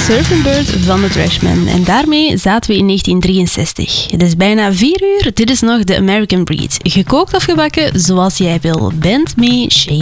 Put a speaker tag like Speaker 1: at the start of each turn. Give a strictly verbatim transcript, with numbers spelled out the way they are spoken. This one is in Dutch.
Speaker 1: Surfing Bird van de Trashmen. En daarmee zaten we in negentien drieënzestig. Het is bijna vier uur, dit is nog de American Breed. Gekookt of gebakken, zoals jij wil. Band me, Shane.